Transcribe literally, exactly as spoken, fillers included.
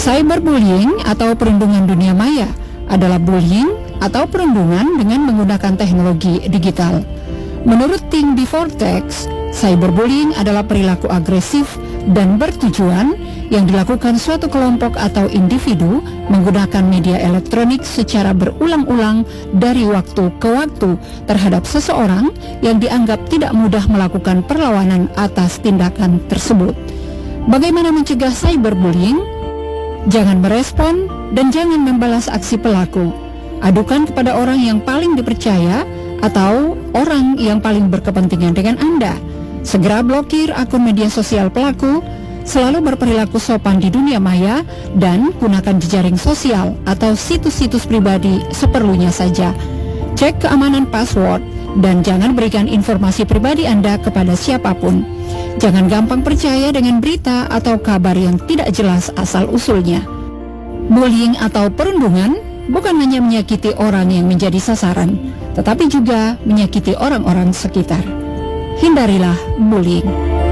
Cyberbullying atau perundungan dunia maya adalah bullying atau perundungan dengan menggunakan teknologi digital. Menurut Think Before Text, cyberbullying adalah perilaku agresif dan bertujuan yang dilakukan suatu kelompok atau individu menggunakan media elektronik secara berulang-ulang dari waktu ke waktu terhadap seseorang yang dianggap tidak mudah melakukan perlawanan atas tindakan tersebut. Bagaimana mencegah cyberbullying? Jangan merespon dan jangan membalas aksi pelaku. Adukan kepada orang yang paling dipercaya atau orang yang paling berkepentingan dengan Anda. Segera blokir akun media sosial pelaku, selalu berperilaku sopan di dunia maya, dan gunakan jejaring sosial atau situs-situs pribadi seperlunya saja. Cek keamanan password dan jangan berikan informasi pribadi Anda kepada siapapun. Jangan gampang percaya dengan berita atau kabar yang tidak jelas asal-usulnya. Bullying atau perundungan bukan hanya menyakiti orang yang menjadi sasaran, tetapi juga menyakiti orang-orang sekitar. Hindarilah bullying.